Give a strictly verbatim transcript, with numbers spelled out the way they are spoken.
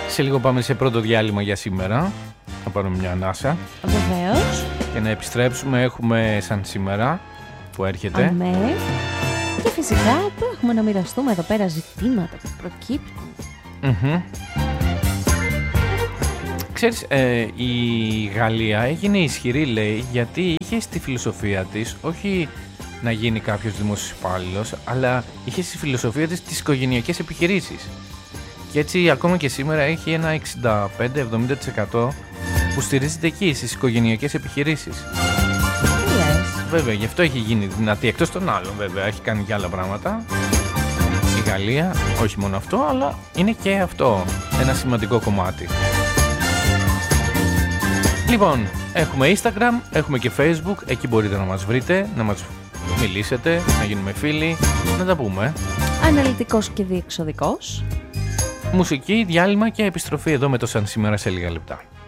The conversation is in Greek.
Σε λίγο πάμε σε πρώτο διάλειμμα για σήμερα. Θα πάρουμε μια ανάσα. Βεβαίως. Και να επιστρέψουμε. Έχουμε σαν σήμερα που έρχεται. Αμέ. Και φυσικά που έχουμε να μοιραστούμε εδώ πέρα ζητήματα που προκύπτουν. Mm-hmm. Ξέρεις, ε, η Γαλλία έγινε ισχυρή, λέει, γιατί είχε στη φιλοσοφία της όχι να γίνει κάποιος δημόσιος υπάλληλος, αλλά είχε στη φιλοσοφία της τις οικογενειακές επιχειρήσεις. Και έτσι ακόμα και σήμερα έχει ένα εξήντα πέντε με εβδομήντα τοις εκατό που στηρίζεται εκεί στις οικογενειακές επιχειρήσεις. Yes. Βέβαια, γι' αυτό έχει γίνει δυνατή, εκτός των άλλων βέβαια, έχει κάνει και άλλα πράγματα. Η Γαλλία, όχι μόνο αυτό, αλλά είναι και αυτό ένα σημαντικό κομμάτι. Λοιπόν, έχουμε Instagram, έχουμε και Facebook, εκεί μπορείτε να μας βρείτε, να μας μιλήσετε, να γίνουμε φίλοι, να τα πούμε. Αναλυτικός και διεξοδικός. Μουσική, διάλειμμα και επιστροφή εδώ με το Σαν Σήμερα σε λίγα λεπτά.